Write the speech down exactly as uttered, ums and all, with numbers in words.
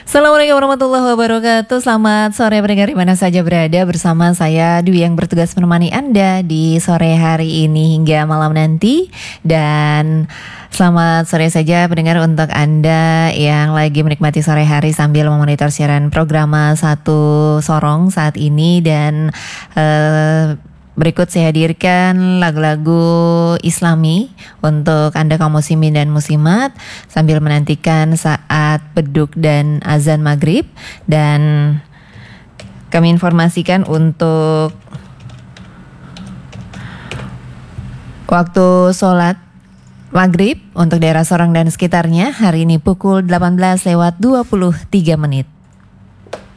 Assalamualaikum warahmatullahi wabarakatuh. Selamat sore pendengar di mana saja berada. Bersama saya Dwi yang bertugas menemani Anda di sore hari ini hingga malam nanti. Dan selamat sore saja pendengar untuk Anda yang lagi menikmati sore hari sambil memonitor siaran program Satu Sorong saat ini. Dan uh, berikut saya hadirkan lagu-lagu Islami untuk Anda kaum muslimin dan muslimat sambil menantikan saat beduk dan azan maghrib. Dan kami informasikan untuk waktu sholat maghrib untuk daerah Sorong dan sekitarnya hari ini pukul delapan belas lewat dua puluh tiga menit.